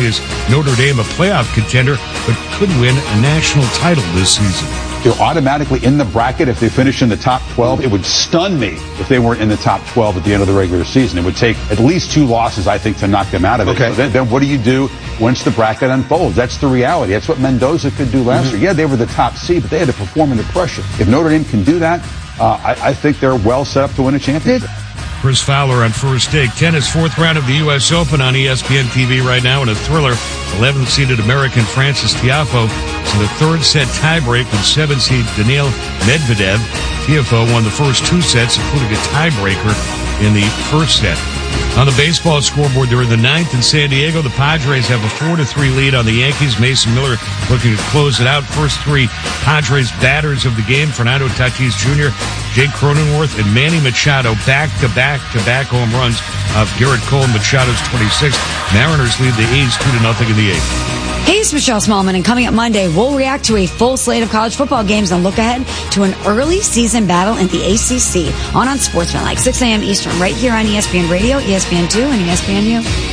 Is Notre Dame a playoff contender, but could win a national title this season? They're automatically in the bracket if they finish in the top 12. It would stun me if they weren't in the top 12 at the end of the regular season. It would take at least 2 losses, I think, to knock them out of it. Okay. Then what do you do once the bracket unfolds? That's the reality. That's what Mendoza could do last year. Yeah, they were the top seed, but they had to perform under pressure. If Notre Dame can do that, I think they're well set up to win a championship. Chris Fowler on First Take. Tennis, 4th round of the U.S. Open on ESPN TV right now in a thriller. 11th-seeded American Frances Tiafoe is in the 3rd set tiebreak with 7th-seed Daniil Medvedev. Tiafoe won the first 2 sets, including a tiebreaker in the first set. On the baseball scoreboard, they're in the 9th in San Diego. The Padres have a 4-3 lead on the Yankees. Mason Miller looking to close it out. First 3 Padres batters of the game: Fernando Tatis Jr., Jake Cronenworth, and Manny Machado back-to-back home runs of Garrett Cole and Machado's 26th. Mariners lead the A's 2-0 in the 8th. Hey, it's Michelle Smallman, and coming up Monday, we'll react to a full slate of college football games and look ahead to an early season battle in the ACC on Sportsmanlike, 6 a.m. Eastern, right here on ESPN Radio, ESPN2, and ESPNU.